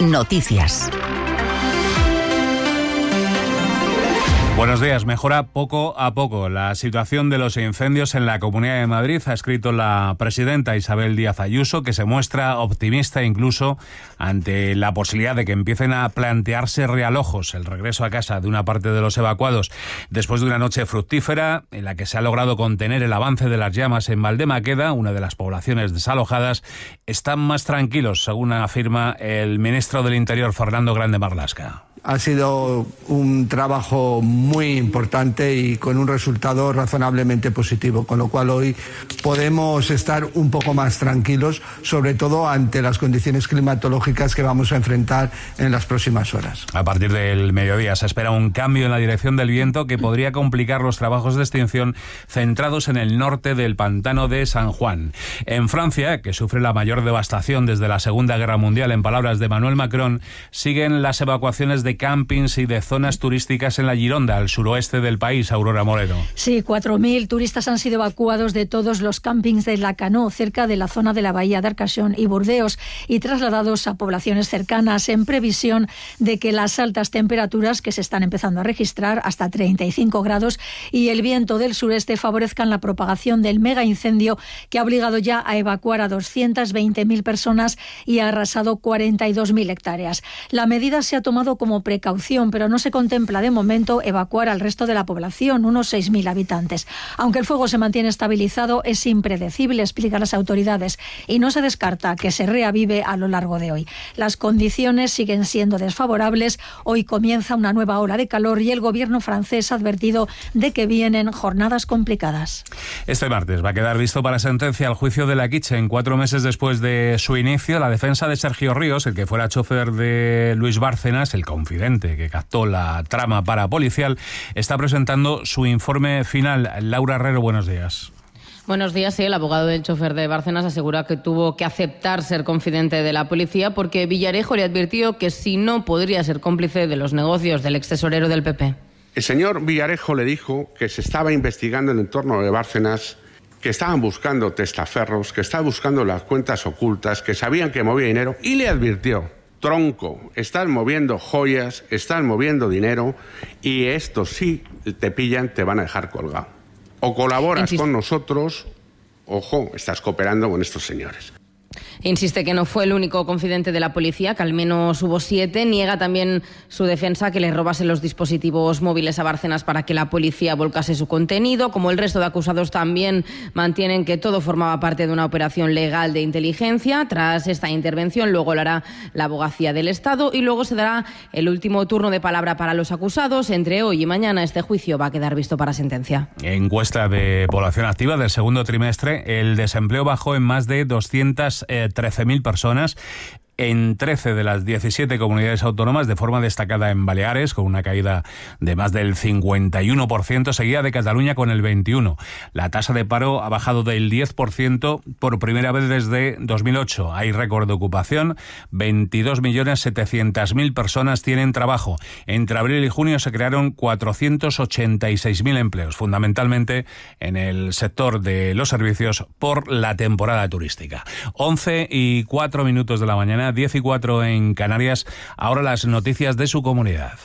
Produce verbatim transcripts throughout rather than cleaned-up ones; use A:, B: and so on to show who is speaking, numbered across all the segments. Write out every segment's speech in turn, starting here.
A: Noticias.
B: Buenos días. Mejora poco a poco la situación de los incendios en la Comunidad de Madrid, ha escrito la presidenta Isabel Díaz Ayuso, que se muestra optimista incluso ante la posibilidad de que empiecen a plantearse realojos, el regreso a casa de una parte de los evacuados después de una noche fructífera en la que se ha logrado contener el avance de las llamas en Valdemaqueda, una de las poblaciones desalojadas. Están más tranquilos, según afirma el ministro del Interior, Fernando Grande Marlaska.
C: Ha sido un trabajo muy importante y con un resultado razonablemente positivo, con lo cual hoy podemos estar un poco más tranquilos, sobre todo ante las condiciones climatológicas que vamos a enfrentar en las próximas horas.
B: A partir del mediodía se espera un cambio en la dirección del viento que podría complicar los trabajos de extinción centrados en el norte del pantano de San Juan. En Francia, que sufre la mayor devastación desde la Segunda Guerra Mundial, en palabras de Emmanuel Macron, siguen las evacuaciones de campings y de zonas turísticas en la Gironda, al suroeste del país. Aurora Moreno.
D: Sí, cuatro mil turistas han sido evacuados de todos los campings de Lacanau, cerca de la zona de la bahía de Arcachón y Burdeos, y trasladados a poblaciones cercanas, en previsión de que las altas temperaturas que se están empezando a registrar, hasta treinta y cinco grados, y el viento del sureste favorezcan la propagación del mega incendio que ha obligado ya a evacuar a doscientas veinte mil personas y ha arrasado cuarenta y dos mil hectáreas. La medida se ha tomado como precaución, pero no se contempla de momento evacuar al resto de la población, unos seis mil habitantes. Aunque el fuego se mantiene estabilizado, es impredecible, explican las autoridades, y no se descarta que se reavive a lo largo de hoy. Las condiciones siguen siendo desfavorables. Hoy comienza una nueva ola de calor y el gobierno francés ha advertido de que vienen jornadas complicadas.
B: Este martes va a quedar visto para sentencia el juicio de la Kitchen. Cuatro meses después de su inicio, la defensa de Sergio Ríos, el que fuera chofer de Luis Bárcenas, el confidente que captó la trama parapolicial, está presentando su informe final. Laura Herrero, buenos días.
E: Buenos días. Sí, el abogado del chofer de Bárcenas asegura que tuvo que aceptar ser confidente de la policía porque Villarejo le advirtió que si no podría ser cómplice de los negocios del extesorero del P P.
F: El señor Villarejo le dijo que se estaba investigando en el entorno de Bárcenas, que estaban buscando testaferros, que estaban buscando las cuentas ocultas, que sabían que movía dinero, y le advirtió: tronco, estás moviendo joyas, estás moviendo dinero, y esto sí te pillan, te van a dejar colgado. O colaboras Insist- con nosotros, ojo, estás cooperando con estos señores.
E: Insiste que no fue el único confidente de la policía, que al menos hubo siete. Niega también su defensa que le robasen los dispositivos móviles a Bárcenas para que la policía volcase su contenido. Como el resto de acusados, también mantienen que todo formaba parte de una operación legal de inteligencia. Tras esta intervención, luego lo hará la Abogacía del Estado y luego se dará el último turno de palabra para los acusados. Entre hoy y mañana este juicio va a quedar visto para sentencia.
B: Encuesta de población activa del segundo trimestre, el desempleo bajó en más de doscientas trece mil personas en trece de las diecisiete comunidades autónomas, de forma destacada en Baleares, con una caída de más del cincuenta y uno por ciento, seguida de Cataluña con el veintiuno por ciento. La tasa de paro ha bajado del diez por ciento por primera vez desde dos mil ocho. Hay récord de ocupación, veintidós millones setecientas mil personas tienen trabajo. Entre abril y junio se crearon cuatrocientos ochenta y seis mil empleos, fundamentalmente en el sector de los servicios por la temporada turística. once y cuatro minutos de la mañana, diez y cuatro en Canarias. Ahora las noticias de su comunidad.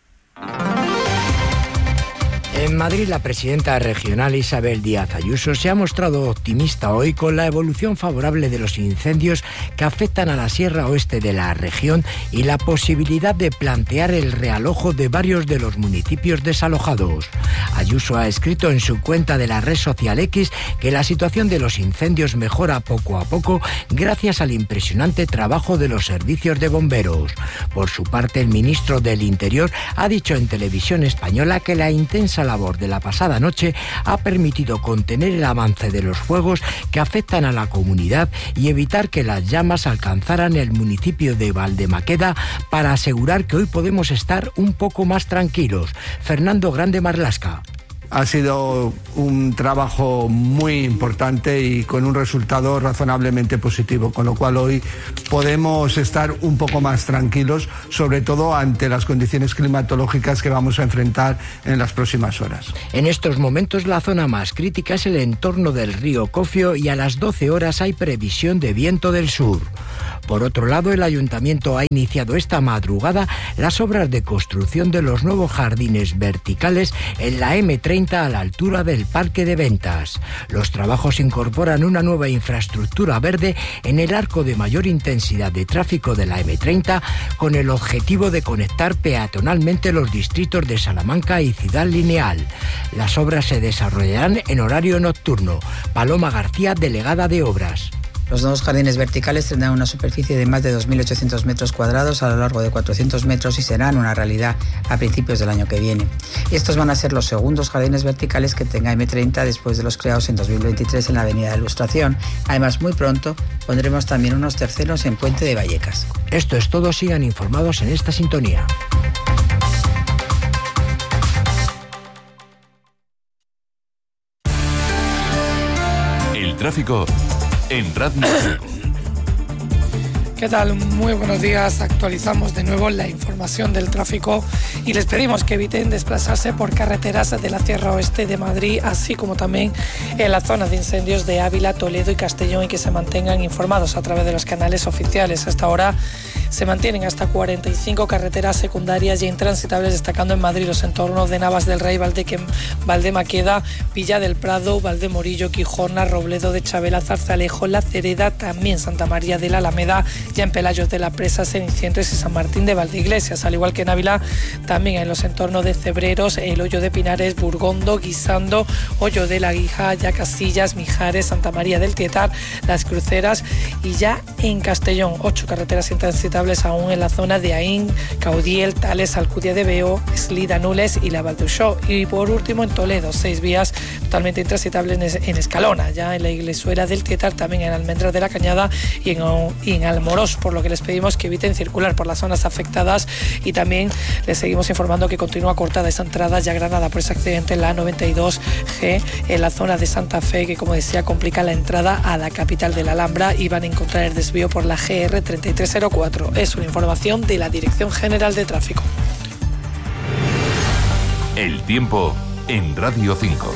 G: En Madrid, la presidenta regional Isabel Díaz Ayuso se ha mostrado optimista hoy con la evolución favorable de los incendios que afectan a la sierra oeste de la región y la posibilidad de plantear el realojo de varios de los municipios desalojados. Ayuso ha escrito en su cuenta de la red social X que la situación de los incendios mejora poco a poco gracias al impresionante trabajo de los servicios de bomberos. Por su parte, el ministro del Interior ha dicho en Televisión Española que la intensa labor de la pasada noche ha permitido contener el avance de los fuegos que afectan a la comunidad y evitar que las llamas alcanzaran el municipio de Valdemaqueda, para asegurar que hoy podemos estar un poco más tranquilos. Fernando Grande Marlaska.
C: Ha sido un trabajo muy importante y con un resultado razonablemente positivo, con lo cual hoy podemos estar un poco más tranquilos, sobre todo ante las condiciones climatológicas que vamos a enfrentar en las próximas horas.
G: En estos momentos la zona más crítica es el entorno del río Cofio y a las doce horas hay previsión de viento del sur. Por otro lado, el Ayuntamiento ha iniciado esta madrugada las obras de construcción de los nuevos jardines verticales en la eme treinta a la altura del Parque de Ventas. Los trabajos incorporan una nueva infraestructura verde en el arco de mayor intensidad de tráfico de la eme treinta con el objetivo de conectar peatonalmente los distritos de Salamanca y Ciudad Lineal. Las obras se desarrollarán en horario nocturno. Paloma García, delegada de Obras.
A: Los nuevos jardines verticales tendrán una superficie de más de dos mil ochocientos metros cuadrados a lo largo de cuatrocientos metros y serán una realidad a principios del año que viene. Y estos van a ser los segundos jardines verticales que tenga eme treinta después de los creados en dos mil veintitrés en la Avenida de Ilustración. Además, muy pronto pondremos también unos terceros en Puente de Vallecas.
G: Esto es todo, sigan informados en esta sintonía.
H: El tráfico en Radio cinco.
I: ¿Qué tal? Muy buenos días. Actualizamos de nuevo la información del tráfico y les pedimos que eviten desplazarse por carreteras de la Sierra Oeste de Madrid, así como también en las zonas de incendios de Ávila, Toledo y Castellón, y que se mantengan informados a través de los canales oficiales. Hasta ahora se mantienen hasta cuarenta y cinco carreteras secundarias y intransitables, destacando en Madrid los entornos de Navas del Rey, Valdeque, Valdemaqueda, Villa del Prado, Valdemorillo, Quijorna, Robledo de Chabela, Zarzalejo, La Cereda, también Santa María de la Alameda, ya en Pelayos de la Presa, Cenicientos y San Martín de Valdeiglesias, al igual que en Ávila, también en los entornos de Cebreros, el Hoyo de Pinares, Burgondo, Guisando, Hoyo de la Guija, ya Casillas, Mijares, Santa María del Tietar, Las Cruceras, y ya en Castellón, ocho carreteras intransitables aún en la zona de Aín, Caudiel, Tales, Alcudia de Veo, Eslida, Nules y la Valduxó. Y por último en Toledo, seis vías totalmente intransitables en Escalona, ya en la Iglesuela del Tietar, también en Almendras de la Cañada y en, y en Almorós, por lo que les pedimos que eviten circular por las zonas afectadas, y también les seguimos informando que continúa cortada esa entrada ya a Granada por ese accidente en la noventa y dos ge en la zona de Santa Fe, que como decía complica la entrada a la capital de la Alhambra, y van a encontrar el desvío por la ge erre treinta y tres cero cuatro. Es una información de la Dirección General de Tráfico.
H: El tiempo en Radio cinco.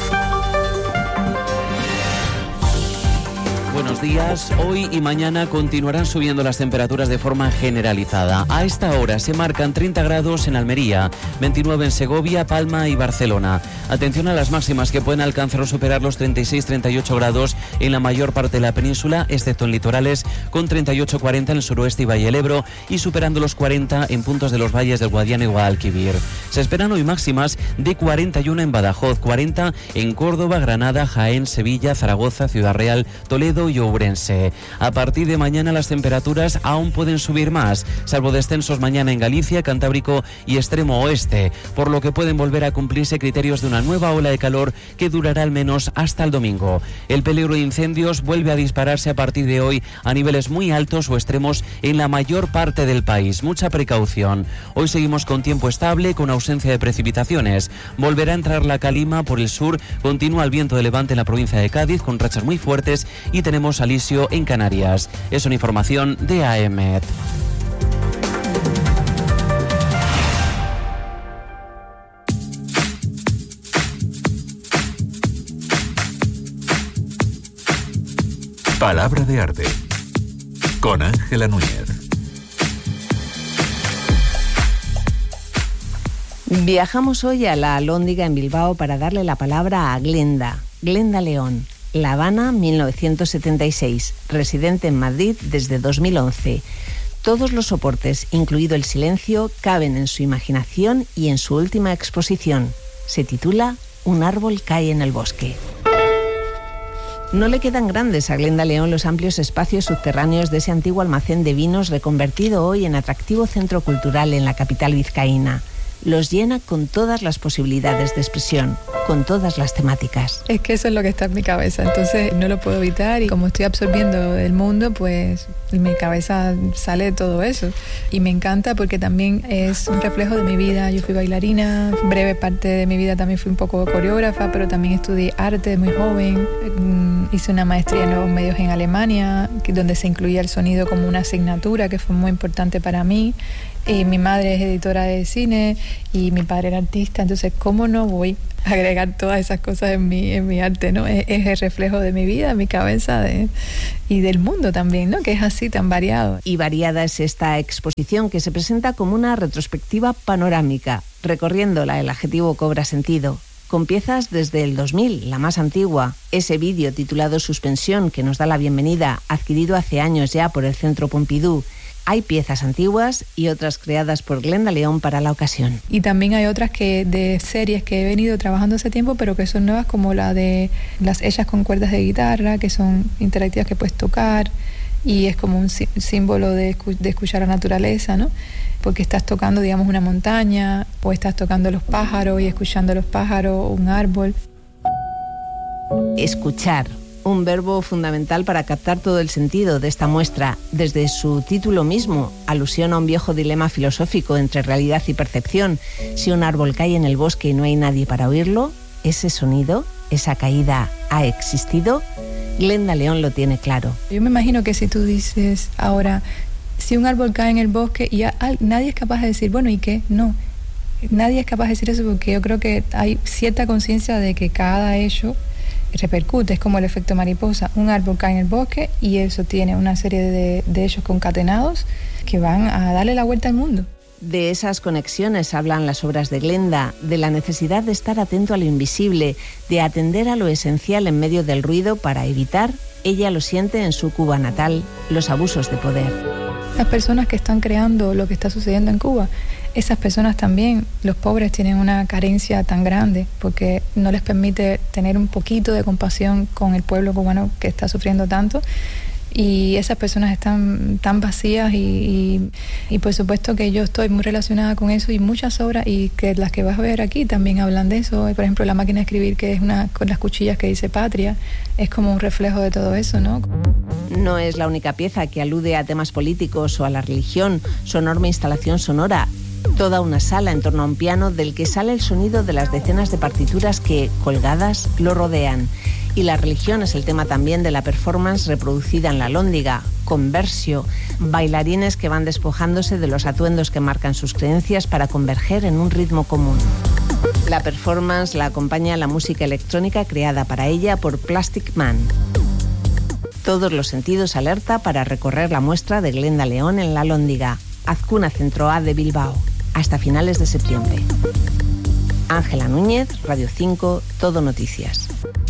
J: Buenos días. Hoy y mañana continuarán subiendo las temperaturas de forma generalizada. A esta hora se marcan treinta grados en Almería, veintinueve en Segovia, Palma y Barcelona. Atención a las máximas, que pueden alcanzar o superar los treinta y seis a treinta y ocho grados en la mayor parte de la península, excepto en litorales, con treinta y ocho a cuarenta en el suroeste y Valle del Ebro, y superando los cuarenta en puntos de los valles del Guadiana y Guadalquivir. Se esperan hoy máximas de cuarenta y uno en Badajoz, cuarenta en Córdoba, Granada, Jaén, Sevilla, Zaragoza, Ciudad Real, Toledo y Ourense. A partir de mañana las temperaturas aún pueden subir más, salvo descensos mañana en Galicia, Cantábrico y extremo oeste, por lo que pueden volver a cumplirse criterios de una nueva ola de calor que durará al menos hasta el domingo. El peligro de incendios vuelve a dispararse a partir de hoy a niveles muy altos o extremos en la mayor parte del país. Mucha precaución. Hoy seguimos con tiempo estable, con ausencia de precipitaciones. Volverá a entrar la calima por el sur, continúa el viento de levante en la provincia de Cádiz con rachas muy fuertes, y tenemos alisio en Canarias. Es una información de A E M E T.
H: Palabra de arte con Ángela Núñez.
K: Viajamos hoy a la Alhóndiga en Bilbao para darle la palabra a Glenda, Glenda León. La Habana, mil novecientos setenta y seis, residente en Madrid desde dos mil once. Todos los soportes, incluido el silencio, caben en su imaginación y en su última exposición. Se titula Un árbol cae en el bosque. No le quedan grandes a Glenda León los amplios espacios subterráneos de ese antiguo almacén de vinos reconvertido hoy en atractivo centro cultural en la capital vizcaína. los llena con todas las posibilidades de expresión, con todas las temáticas.
L: Es que eso es lo que está en mi cabeza, entonces no lo puedo evitar y como estoy absorbiendo el mundo, pues en mi cabeza sale todo eso. Y me encanta porque también es un reflejo de mi vida. Yo fui bailarina, breve parte de mi vida también fui un poco coreógrafa, pero también estudié arte muy joven. Hice una maestría en nuevos medios en Alemania, donde se incluía el sonido como una asignatura que fue muy importante para mí. Y mi madre es editora de cine y mi padre era artista, entonces ¿cómo no voy a agregar todas esas cosas en mi, en mi arte, ¿no? Es, es el reflejo de mi vida, mi cabeza de, y del mundo también, ¿no? Que es así tan variado.
K: Y variada es esta exposición que se presenta como una retrospectiva panorámica. Recorriéndola, el adjetivo cobra sentido. Con piezas desde el dos mil, la más antigua, ese vídeo titulado Suspensión, que nos da la bienvenida, adquirido hace años ya por el Centro Pompidou. Hay piezas antiguas y otras creadas por Glenda León para la ocasión.
L: Y también hay otras que de series que he venido trabajando hace tiempo, pero que son nuevas, como la de las hechas con cuerdas de guitarra, que son interactivas que puedes tocar y es como un sí, símbolo de, de escuchar la naturaleza, ¿no? Porque estás tocando, digamos, una montaña o estás tocando los pájaros y escuchando los pájaros, un árbol.
K: Escuchar. Un verbo fundamental para captar todo el sentido de esta muestra, desde su título mismo, alusión a un viejo dilema filosófico entre realidad y percepción. Si un árbol cae en el bosque y no hay nadie para oírlo, ¿ese sonido, esa caída, ha existido? Glenda León lo tiene claro.
L: Yo me imagino que si tú dices ahora, si un árbol cae en el bosque y a, a, nadie es capaz de decir, bueno, ¿y qué? No, nadie es capaz de decir eso porque yo creo que hay cierta conciencia de que cada hecho repercute, es como el efecto mariposa. Un árbol cae en el bosque y eso tiene una serie de, de hechos concatenados que van a darle la vuelta al mundo.
K: De esas conexiones hablan las obras de Glenda, de la necesidad de estar atento a lo invisible, de atender a lo esencial en medio del ruido para evitar, ella lo siente en su Cuba natal, los abusos de poder.
L: Las personas que están creando lo que está sucediendo en Cuba, esas personas también, los pobres, tienen una carencia tan grande porque no les permite tener un poquito de compasión con el pueblo cubano que está sufriendo tanto. Y esas personas están tan vacías y, y, y por supuesto que yo estoy muy relacionada con eso y muchas obras y que las que vas a ver aquí también hablan de eso. Por ejemplo, la máquina de escribir, que es una con las cuchillas que dice patria, es como un reflejo de todo eso, ¿no?
K: No es la única pieza que alude a temas políticos o a la religión, su enorme instalación sonora. Toda una sala en torno a un piano del que sale el sonido de las decenas de partituras que, colgadas, lo rodean. Y la religión es el tema también de la performance reproducida en la Alhóndiga, Conversio, bailarines que van despojándose de los atuendos que marcan sus creencias para converger en un ritmo común. La performance la acompaña la música electrónica creada para ella por Plastic Man. Todos los sentidos alerta para recorrer la muestra de Glenda León en la Alhóndiga, Azcuna Centro A de Bilbao, hasta finales de septiembre. Ángela Núñez, Radio cinco, Todo Noticias.